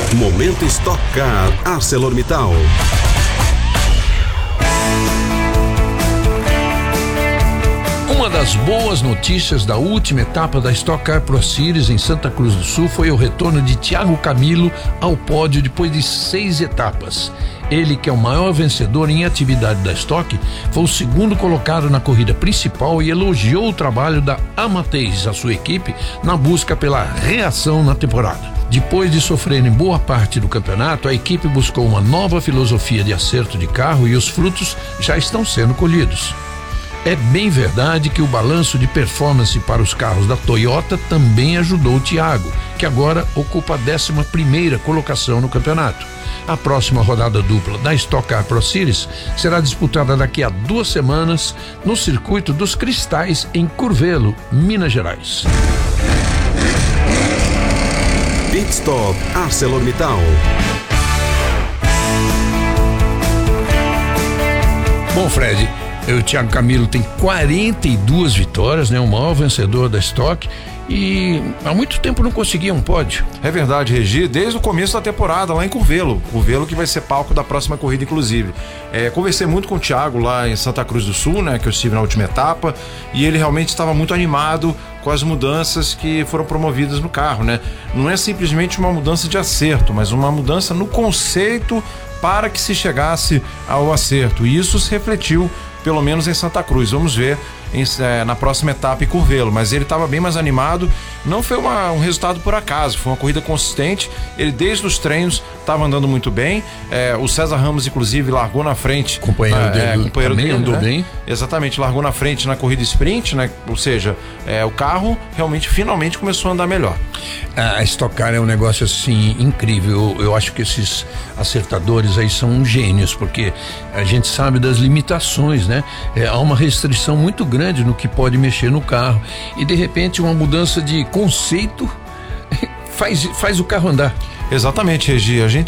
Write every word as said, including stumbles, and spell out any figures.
Momento Stock Car ArcelorMittal. Uma das boas notícias da última etapa da Stock Car Pro Series em Santa Cruz do Sul foi o retorno de Thiago Camilo ao pódio depois de seis etapas. Ele, que é o maior vencedor em atividade da Stock, foi o segundo colocado na corrida principal e elogiou o trabalho da Amateis, a sua equipe, na busca pela reação na temporada. Depois de sofrerem boa parte do campeonato, a equipe buscou uma nova filosofia de acerto de carro e os frutos já estão sendo colhidos. É bem verdade que o balanço de performance para os carros da Toyota também ajudou o Thiago, que agora ocupa a décima primeira colocação no campeonato. A próxima rodada dupla da Stock Car Pro Series será disputada daqui a duas semanas no circuito dos Cristais, em Curvelo, Minas Gerais. Pit Stop ArcelorMittal. Bom, Fred, o Thiago Camilo tem quarenta e duas vitórias, né? O maior vencedor da Stock, e há muito tempo não conseguia um pódio. É verdade, Regi, desde o começo da temporada lá em Curvelo, Curvelo que vai ser palco da próxima corrida, inclusive. É, conversei muito com o Thiago lá em Santa Cruz do Sul, né? Que eu estive na última etapa, e ele realmente estava muito animado com as mudanças que foram promovidas no carro, né? Não é simplesmente uma mudança de acerto, mas uma mudança no conceito para que se chegasse ao acerto, e isso se refletiu pelo menos em Santa Cruz. Vamos ver em, é, na próxima etapa em Curvelo, mas ele estava bem mais animado. Não foi uma, um resultado por acaso, foi uma corrida consistente. Ele desde os treinos estava andando muito bem. É, o César Ramos inclusive largou na frente, companheiro na, dele, é, companheiro também dele, andou né? bem. Exatamente, largou na frente na corrida sprint, né? Ou seja, é, o carro realmente finalmente começou a andar melhor. A Stock Car é um negócio assim incrível. Eu, eu acho que esses acertadores aí são gênios, porque a gente sabe das limitações, né? É, há uma restrição muito grande no que pode mexer no carro, e de repente uma mudança de conceito faz, faz o carro andar. Exatamente, Regi. A gente